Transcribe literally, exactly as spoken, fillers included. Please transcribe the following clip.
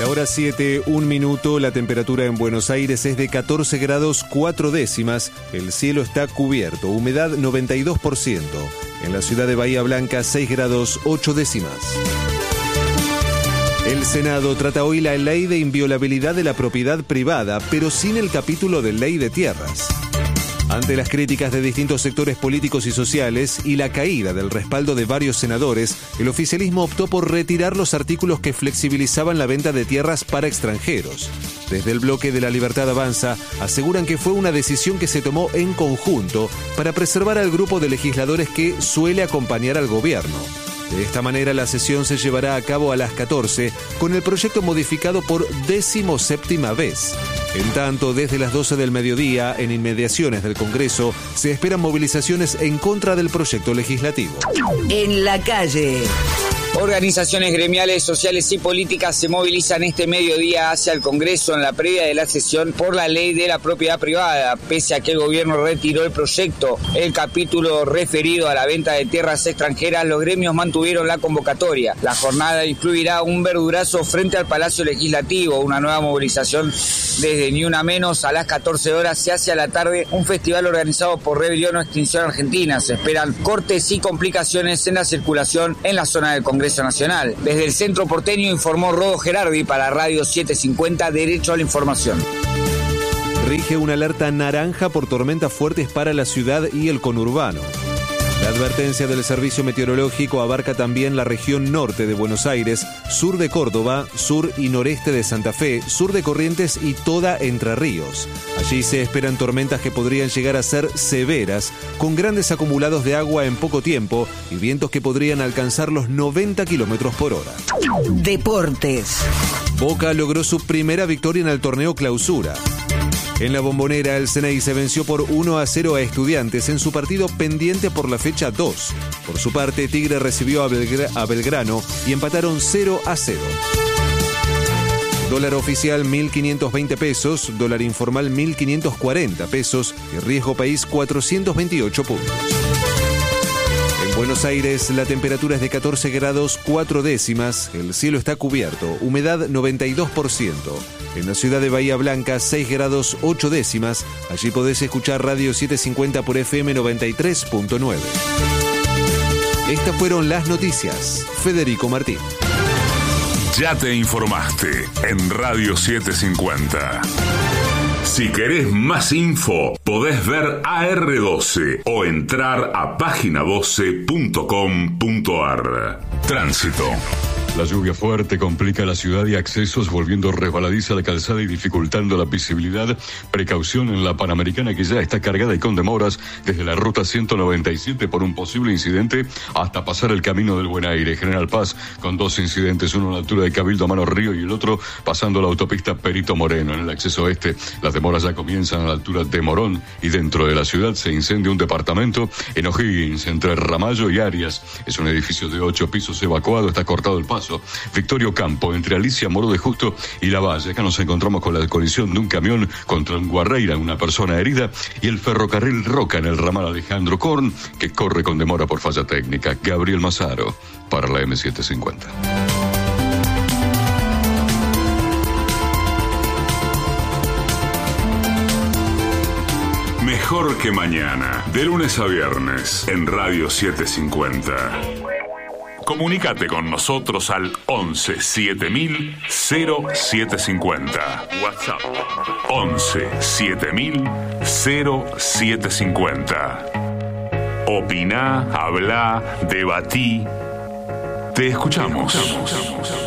hora siete, un minuto, la temperatura en Buenos Aires es de catorce grados cuatro décimas, el cielo está cubierto, humedad noventa y dos por ciento. En la ciudad de Bahía Blanca, seis grados ocho décimas. El Senado trata hoy la ley de inviolabilidad de la propiedad privada, pero sin el capítulo de ley de tierras. Ante las críticas de distintos sectores políticos y sociales y la caída del respaldo de varios senadores, el oficialismo optó por retirar los artículos que flexibilizaban la venta de tierras para extranjeros. Desde el bloque de La Libertad Avanza aseguran que fue una decisión que se tomó en conjunto para preservar al grupo de legisladores que suele acompañar al gobierno. De esta manera, la sesión se llevará a cabo a las catorce, con el proyecto modificado por decimoséptima vez. En tanto, desde las doce del mediodía, en inmediaciones del Congreso, se esperan movilizaciones en contra del proyecto legislativo. En la calle. Organizaciones gremiales, sociales y políticas se movilizan este mediodía hacia el Congreso en la previa de la sesión por la ley de la propiedad privada. Pese a que el gobierno retiró el proyecto, el capítulo referido a la venta de tierras extranjeras, los gremios mantuvieron la convocatoria. La jornada incluirá un verdurazo frente al Palacio Legislativo, una nueva movilización desde Ni Una Menos a las catorce horas y hacia la tarde, un festival organizado por Rebelión o Extinción Argentina. Se esperan cortes y complicaciones en la circulación en la zona del Congreso Nacional. Desde el centro porteño informó Rodo Gerardi para Radio setecientos cincuenta, Derecho a la Información. Rige una alerta naranja por tormentas fuertes para la ciudad y el conurbano. La advertencia del Servicio Meteorológico abarca también la región norte de Buenos Aires, sur de Córdoba, sur y noreste de Santa Fe, sur de Corrientes y toda Entre Ríos. Allí se esperan tormentas que podrían llegar a ser severas, con grandes acumulados de agua en poco tiempo y vientos que podrían alcanzar los noventa kilómetros por hora. Deportes. Boca logró su primera victoria en el torneo Clausura. En la Bombonera, el Ceney se venció por uno a cero a Estudiantes en su partido pendiente por la fecha dos. Por su parte, Tigre recibió a, Belgra- a Belgrano y empataron cero a cero. Dólar oficial mil quinientos veinte pesos, dólar informal mil quinientos cuarenta pesos y riesgo país cuatrocientos veintiocho puntos. En Buenos Aires, la temperatura es de catorce grados cuatro décimas, el cielo está cubierto, humedad noventa y dos por ciento. En la ciudad de Bahía Blanca, seis grados ocho décimas, allí podés escuchar Radio setecientos cincuenta por F M noventa y tres punto nueve. Estas fueron las noticias. Federico Martín. Ya te informaste en Radio setecientos cincuenta. Si querés más info, podés ver A R doce o entrar a página doce punto com punto a r. Tránsito. La lluvia fuerte complica la ciudad y accesos, volviendo resbaladiza la calzada y dificultando la visibilidad. Precaución en la Panamericana, que ya está cargada y con demoras desde la ruta ciento noventa y siete por un posible incidente hasta pasar el camino del Buen Aire. General Paz con dos incidentes, uno a la altura de Cabildo a Mano Río y el otro pasando la autopista Perito Moreno. En el acceso este, las demoras ya comienzan a la altura de Morón y dentro de la ciudad se incendia un departamento en O'Higgins, entre Ramallo y Arias. Es un edificio de ocho pisos evacuado, está cortado el paso. Victorio Campo, entre Alicia, Moro de Justo y La Valle. Acá nos encontramos con la colisión de un camión contra un Guarreira, una persona herida, y el ferrocarril Roca en el ramal Alejandro Korn, que corre con demora por falla técnica. Gabriel Mazaro, para la M setecientos cincuenta. Mejor que mañana, de lunes a viernes, en Radio setecientos cincuenta. Comunícate con nosotros al once siete mil cero siete cincuenta. WhatsApp once siete mil cero siete cincuenta. Opiná, hablá, debatí. Te escuchamos. Te escuchamos.